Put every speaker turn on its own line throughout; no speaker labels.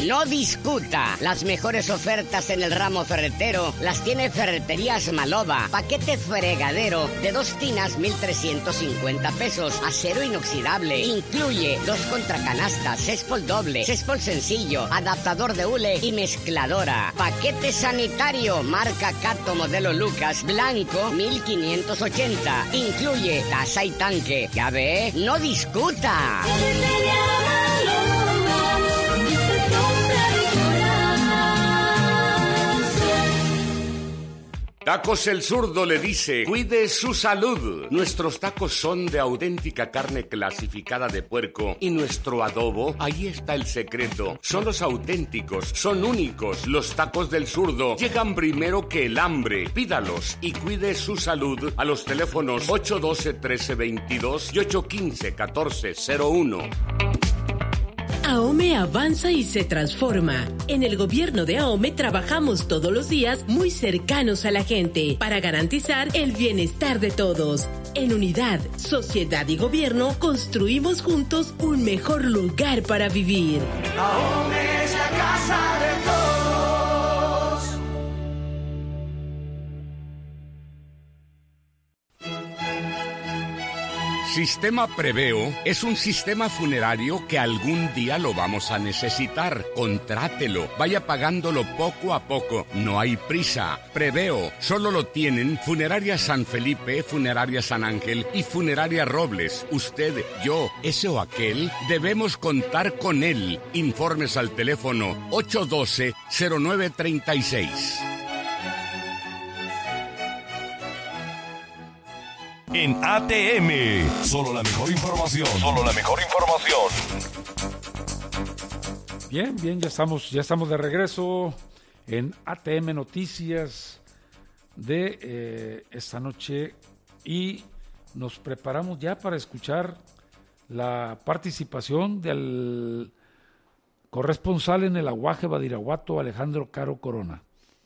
no discuta. Las mejores ofertas en el ramo ferretero las tiene Ferreterías Maloba. Paquete fregadero de 2 tinas, 1,350 pesos. Acero inoxidable. Incluye 2 contracanastas, céspol doble, céspol sencillo, adaptador de hule y mezcladora. Paquete sanitario, marca Cato modelo Lucas, blanco, 1,580. Incluye taza y tanque. Ya ve, no discuta.
Tacos El Zurdo le dice, cuide su salud. Nuestros tacos son de auténtica carne clasificada de puerco y nuestro adobo, ahí está el secreto. Son los auténticos, son únicos. Los tacos del Zurdo llegan primero que el hambre. Pídalos y cuide su salud a los teléfonos 812-1322 y 815-1401.
AOME avanza y se transforma. En el gobierno de AOME trabajamos todos los días muy cercanos a la gente para garantizar el bienestar de todos. En unidad, sociedad y gobierno construimos juntos un mejor lugar para vivir.
AOME es la casa de todos.
Sistema Preveo es un sistema funerario que algún día lo vamos a necesitar. Contrátelo, vaya pagándolo poco a poco. No hay prisa. Preveo solo lo tienen Funeraria San Felipe, Funeraria San Ángel y Funeraria Robles. Usted, yo, ese o aquel, debemos contar con él. Informes al teléfono 812-0936.
En ATM, solo la mejor información. Solo la mejor información.
Bien, ya estamos de regreso en ATM Noticias de esta noche y nos preparamos ya para escuchar la participación del corresponsal en el Aguaje Badiraguato, Alejandro Caro Corona.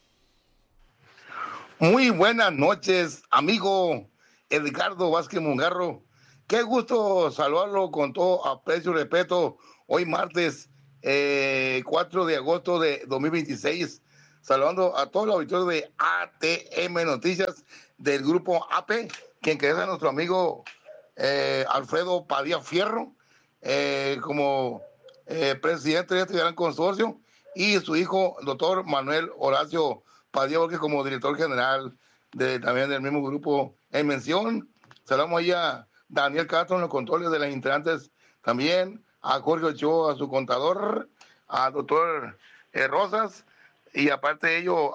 Muy buenas noches, amigo Edgardo Vázquez Mungarro. Qué gusto saludarlo con todo aprecio y respeto. Hoy martes 4 de agosto de 2026. Saludando a todos los auditores de ATM Noticias del grupo AP, que encabeza nuestro amigo Alfredo Padilla Fierro como presidente de este gran consorcio, y su hijo, el doctor Manuel Horacio Padilla Borges, como director general también del mismo grupo en mención. Saludamos ahí a Daniel Castro en los controles de las integrantes, también a Jorge Ochoa, a su contador, a doctor Rosas, y aparte de ello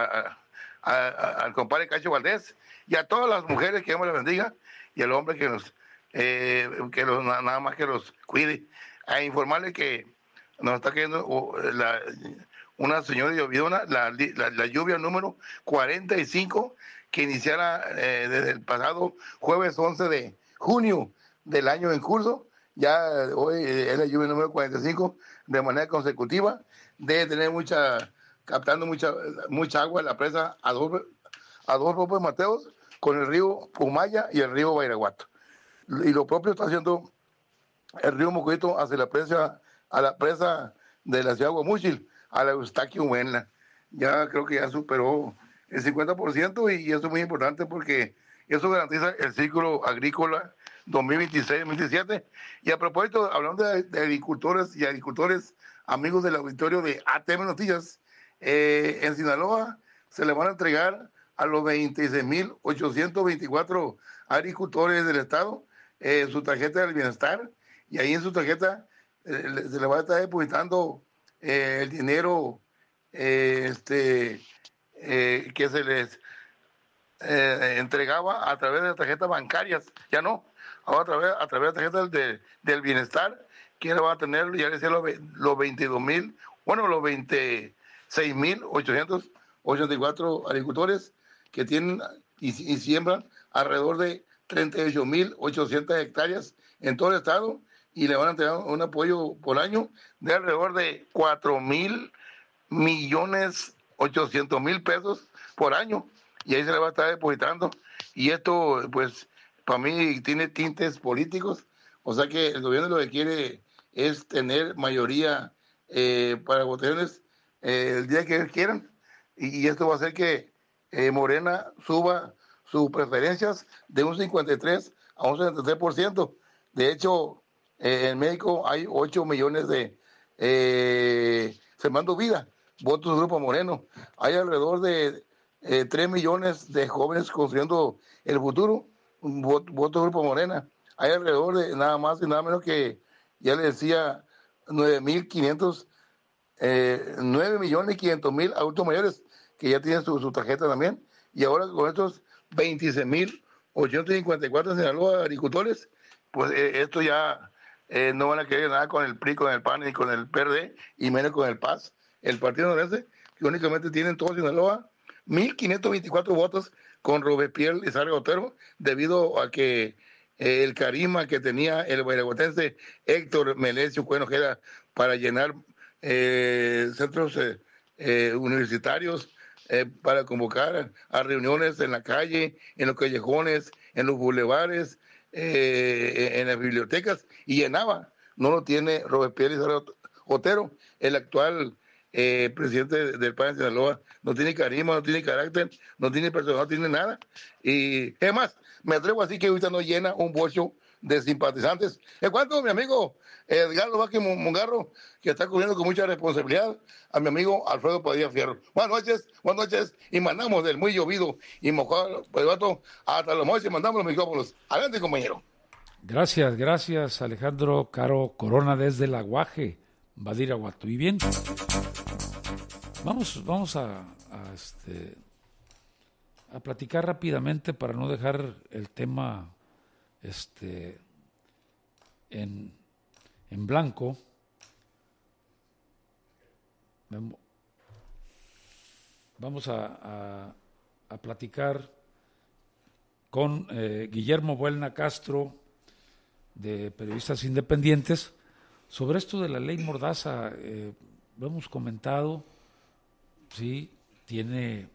al compadre Cacho Valdés, y a todas las mujeres, que Dios me las bendiga, y al hombre que nada más que los cuide. A informarle que nos está cayendo una señora lloviona, la lluvia número 45, que iniciara desde el pasado jueves 11 de junio del año en curso. Ya hoy es la lluvia número 45 de manera consecutiva. Debe tener captando mucha agua en la presa Adolfo López Mateos con el río Pumaya y el río Badiraguato. Y lo propio está haciendo el río Mocoito hacia a la presa de la ciudad de Guamúchil, a la Eustaquio Huenla. Ya creo que ya superó el 50%, y eso es muy importante porque eso garantiza el ciclo agrícola 2026-2027. Y a propósito, hablando de agricultores y agricultores, amigos del auditorio de ATM Noticias, en Sinaloa se le van a entregar a los 26,824 agricultores del estado su tarjeta del bienestar, y ahí en su tarjeta se le va a estar depositando el dinero que se les entregaba a través de tarjetas bancarias. Ya no, ahora a través de tarjetas del bienestar, que van a tener, ya decía, los 26,884 agricultores que tienen y siembran alrededor de 38,800 hectáreas en todo el estado, y le van a entregar un apoyo por año de alrededor de 4,800,000 pesos por año, y ahí se le va a estar depositando. Y esto, pues, para mí tiene tintes políticos, o sea que el gobierno lo que quiere es tener mayoría para votaciones el día que ellos quieran, y esto va a hacer que Morena suba sus preferencias de un 53 a un 73%. De hecho, en México hay 8 millones de Sembrando Vida, votos del Grupo Moreno. Hay alrededor de 3 millones de jóvenes construyendo el futuro, votos del Grupo Morena. Hay alrededor de nada más y nada menos que, ya le decía, 9.500.000 adultos mayores que ya tienen su tarjeta también. Y ahora con estos 26.854 en Sinaloa agricultores, pues esto ya no van a querer nada con el PRI, con el PAN, ni con el PRD, y menos con el PAS. El Partido Norense, que únicamente tienen todo Sinaloa 1.524 votos con Robespierre Lizarra Otero, debido a que el carisma que tenía el guanajuatense Héctor Melesio Cuen Ojeda para llenar centros universitarios, para convocar a reuniones en la calle, en los callejones, en los bulevares, en las bibliotecas, y llenaba. No lo tiene Robespierre Lizarra Otero, el actual presidente del PAN de Sinaloa. No tiene carisma, no tiene carácter, no tiene personalidad, no tiene nada. Y es más, me atrevo a decir que ahorita no llena un bocho de simpatizantes. En cuanto a mi amigo Edgardo Vázquez Mungarro, que está cubriendo con mucha responsabilidad, a mi amigo Alfredo Padilla Fierro. Buenas noches, y mandamos del muy llovido y mojado Puebato hasta los Moches, mandamos los micrófonos. Adelante, compañero.
Gracias, Alejandro Caro Corona desde La Guaje, Badiraguato. Y bien, vamos a platicar rápidamente para no dejar el tema en blanco. Vamos a platicar con Guillermo Buelna Castro, de Periodistas Independientes, sobre esto de la ley Mordaza. Lo hemos comentado, sí, tiene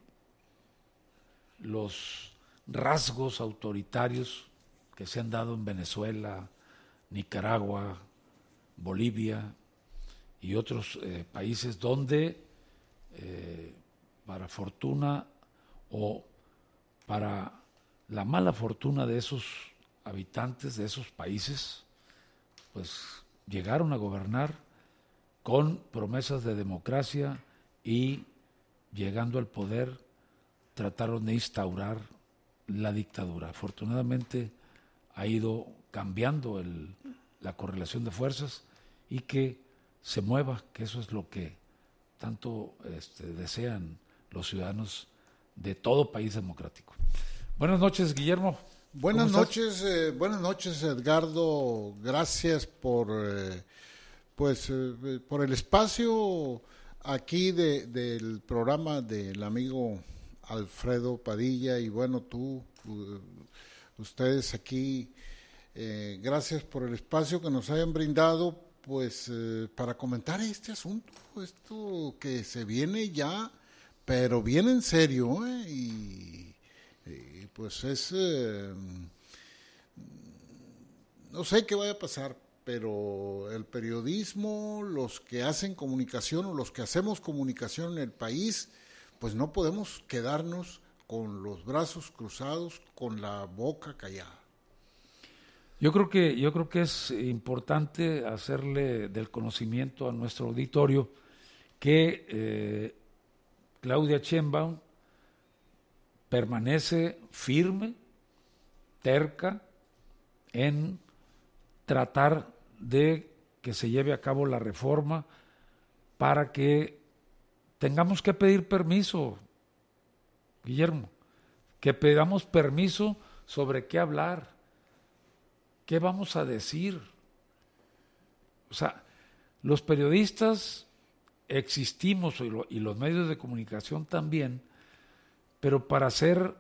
los rasgos autoritarios que se han dado en Venezuela, Nicaragua, Bolivia y otros países donde, para fortuna o para la mala fortuna de esos habitantes de esos países, pues llegaron a gobernar con promesas de democracia y, llegando al poder, trataron de instaurar la dictadura. Afortunadamente ha ido cambiando la correlación de fuerzas y que se mueva, que eso es lo que tanto desean los ciudadanos de todo país democrático. Buenas noches, Guillermo.
Buenas noches, Edgardo. Gracias por el espacio aquí del programa del amigo Alfredo Padilla, y bueno, ustedes aquí, gracias por el espacio que nos hayan brindado, pues para comentar este asunto, esto que se viene ya, pero bien en serio, y pues no sé qué vaya a pasar, pero el periodismo, los que hacen comunicación o los que hacemos comunicación en el país, pues no podemos quedarnos con los brazos cruzados, con la boca callada.
Yo creo que es importante hacerle del conocimiento a nuestro auditorio que Claudia Sheinbaum permanece firme, terca, en tratar de que se lleve a cabo la reforma para que tengamos que pedir permiso, Guillermo, que pedamos permiso sobre qué hablar, qué vamos a decir. O sea, los periodistas existimos, y los medios de comunicación también, pero para ser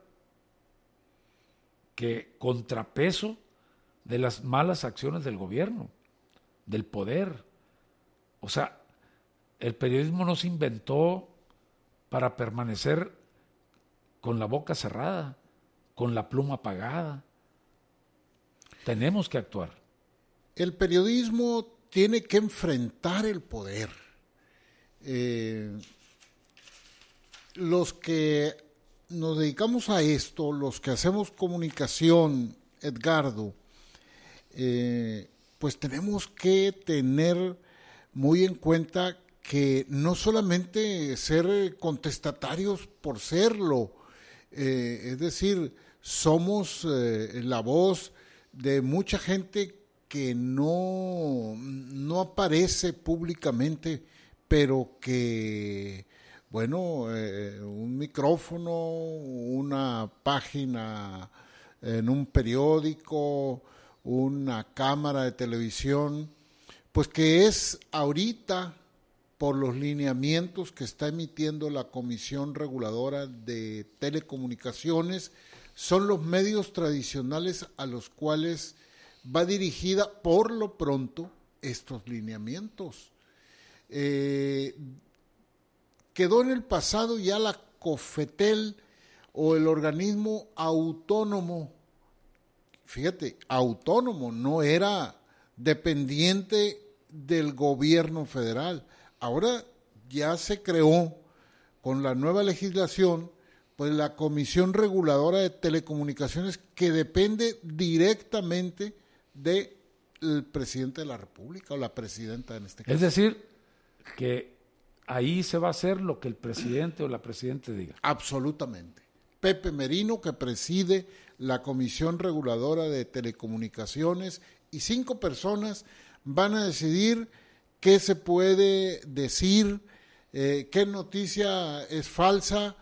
contrapeso de las malas acciones del gobierno, del poder. O sea, el periodismo no se inventó para permanecer con la boca cerrada, con la pluma apagada. Tenemos que actuar.
El periodismo tiene que enfrentar el poder. Los que nos dedicamos a esto, los que hacemos comunicación, Edgardo, pues tenemos que tener muy en cuenta que no solamente ser contestatarios por serlo, es decir, somos la voz de mucha gente que no aparece públicamente, pero que, bueno, un micrófono, una página en un periódico, una cámara de televisión, pues que es ahorita, por los lineamientos que está emitiendo la Comisión Reguladora de Telecomunicaciones, son los medios tradicionales a los cuales va dirigida por lo pronto estos lineamientos. Quedó en el pasado ya la COFETEL o el organismo autónomo, fíjate, autónomo, no era dependiente del gobierno federal. Ahora ya se creó con la nueva legislación, pues la Comisión Reguladora de Telecomunicaciones, que depende directamente del presidente de la República o la presidenta en este caso.
Es decir, que ahí se va a hacer lo que el presidente o la presidenta diga.
Absolutamente. Pepe Merino, que preside la Comisión Reguladora de Telecomunicaciones, y 5 personas van a decidir qué se puede decir, qué noticia es falsa,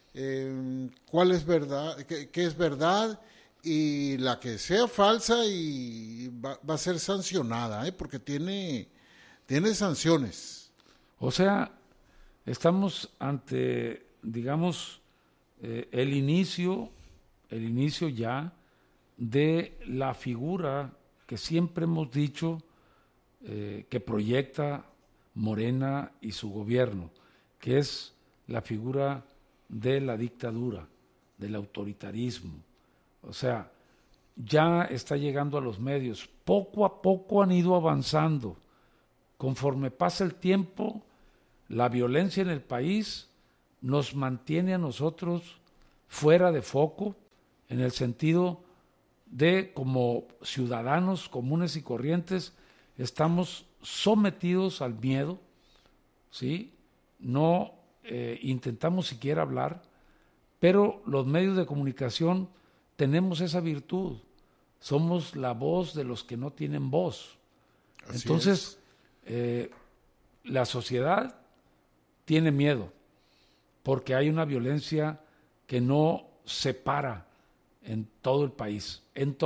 cuál es verdad, qué es verdad, y la que sea falsa y va a ser sancionada, porque tiene sanciones.
O sea, estamos ante, digamos, el inicio ya de la figura que siempre hemos dicho que proyecta Morena y su gobierno, que es la figura de la dictadura, del autoritarismo. O sea, ya está llegando a los medios. Poco a poco han ido avanzando. Conforme pasa el tiempo, la violencia en el país nos mantiene a nosotros fuera de foco, en el sentido de, como ciudadanos comunes y corrientes, estamos sometidos al miedo, ¿sí? No intentamos siquiera hablar, pero los medios de comunicación tenemos esa virtud, somos la voz de los que no tienen voz. Así entonces, la sociedad tiene miedo, porque hay una violencia que no separa en todo el país,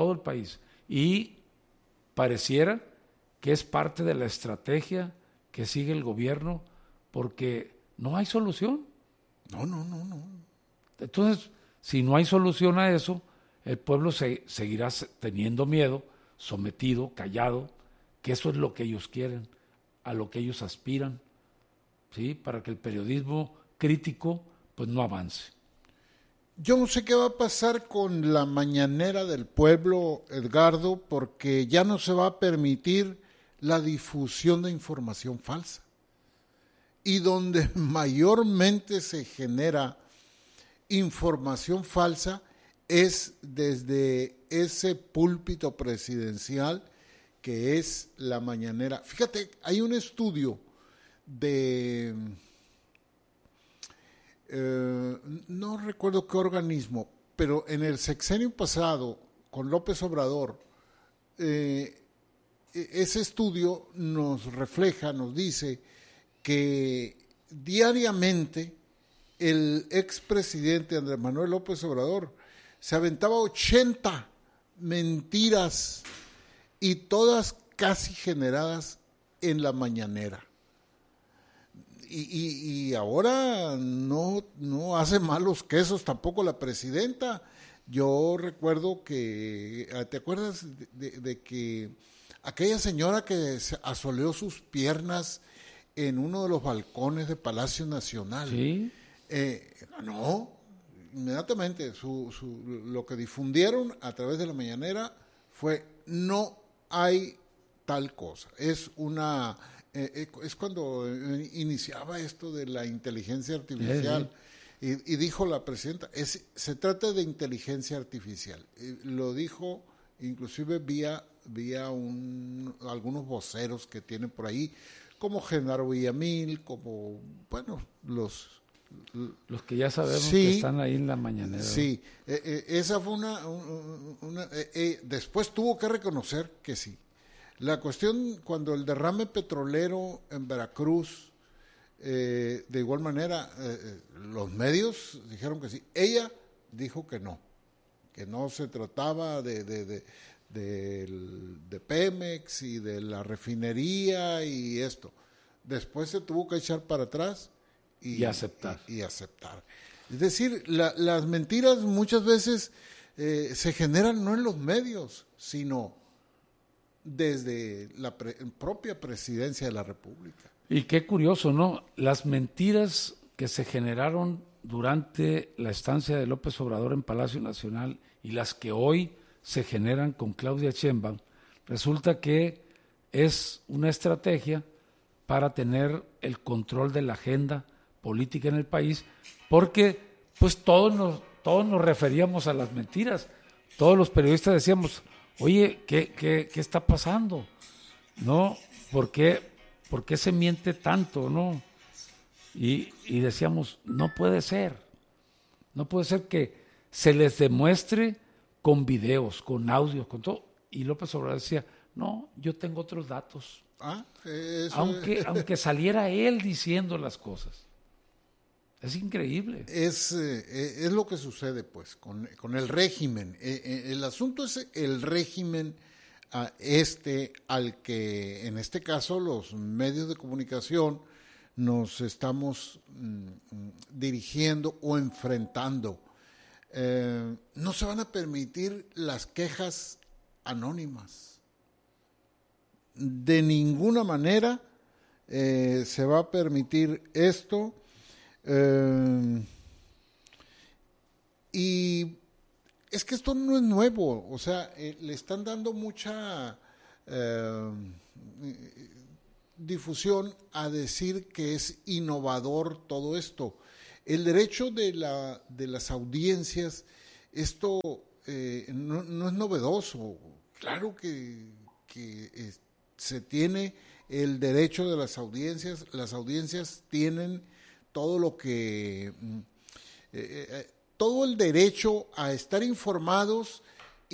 y pareciera que es parte de la estrategia que sigue el gobierno, porque no hay solución.
No.
Entonces, si no hay solución a eso, el pueblo seguirá teniendo miedo, sometido, callado, que eso es lo que ellos quieren, a lo que ellos aspiran, ¿sí? Para que el periodismo crítico pues no avance.
Yo no sé qué va a pasar con la mañanera del pueblo, Edgardo, porque ya no se va a permitir la difusión de información falsa. Y donde mayormente se genera información falsa es desde ese púlpito presidencial que es la mañanera. Fíjate, hay un estudio de... no recuerdo qué organismo, pero en el sexenio pasado, con López Obrador, ese estudio nos refleja, nos dice que diariamente el expresidente Andrés Manuel López Obrador se aventaba 80 mentiras y todas casi generadas en la mañanera. Y ahora no hace malos quesos tampoco la presidenta. Yo recuerdo que, ¿te acuerdas de que aquella señora que asoleó sus piernas en uno de los balcones de Palacio Nacional?
Sí.
Inmediatamente lo que difundieron a través de la mañanera fue: no hay tal cosa. Es una es cuando iniciaba esto de la inteligencia artificial. Y dijo la presidenta, se trata de inteligencia artificial. Lo dijo inclusive vía algunos voceros que tienen por ahí, como Genaro Villamil, como, bueno, los
que ya sabemos
sí,
que están ahí en la mañanera.
Sí, esa fue después tuvo que reconocer que sí. La cuestión, cuando el derrame petrolero en Veracruz, de igual manera, los medios dijeron que sí. Ella dijo que no se trataba de Pemex y de la refinería y esto. Después se tuvo que echar para atrás y aceptar. Y aceptar. Es decir, las mentiras muchas veces se generan no en los medios, sino desde la propia presidencia de la República.
Y qué curioso, ¿no? Las mentiras que se generaron durante la estancia de López Obrador en Palacio Nacional y las que hoy se generan con Claudia Sheinbaum, resulta que es una estrategia para tener el control de la agenda política en el país, porque pues todos nos referíamos a las mentiras. Todos los periodistas decíamos, oye, ¿qué está pasando? ¿No? ¿Por qué se miente tanto, no? Y decíamos, no puede ser que se les demuestre con videos, con audios, con todo. Y López Obrador decía, no, yo tengo otros datos. Aunque saliera él diciendo las cosas. Es increíble.
Es lo que sucede, pues, con el régimen. El asunto es el régimen al que, en este caso, los medios de comunicación nos estamos dirigiendo o enfrentando. No se van a permitir las quejas anónimas. De ninguna manera se va a permitir esto. Y es que esto no es nuevo, o sea, le están dando mucha difusión a decir que es innovador todo esto. El derecho de las audiencias, esto no es novedoso. Claro que se tiene el derecho de las audiencias tienen todo lo que todo el derecho a estar informados